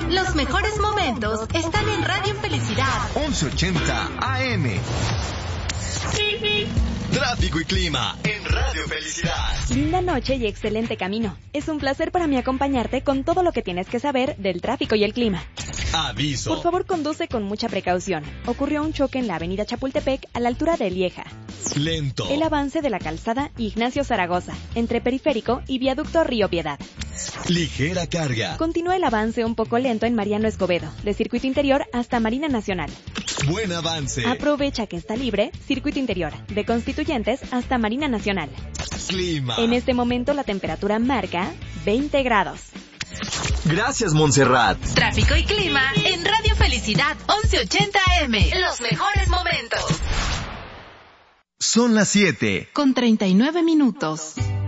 Los mejores momentos están en Radio Felicidad 1180 AM. Tráfico y clima en Radio Felicidad. Linda noche y excelente camino. Es un placer para mí acompañarte con todo lo que tienes que saber del tráfico y el clima. Aviso. Por favor, conduce con mucha precaución. Ocurrió un choque en la avenida Chapultepec a la altura de Lieja. Lento. El avance de la calzada Ignacio Zaragoza, entre Periférico y Viaducto Río Piedad. Ligera carga. Continúa el avance un poco lento en Mariano Escobedo, de Circuito Interior hasta Marina Nacional. Buen avance. Aprovecha que está libre Circuito Interior, de Constituyentes hasta Marina Nacional. Clima. En este momento la temperatura marca 20 grados. Gracias, Montserrat. Tráfico y clima en Radio Felicidad 1180 AM. Los mejores momentos. Son las 7:39 minutos.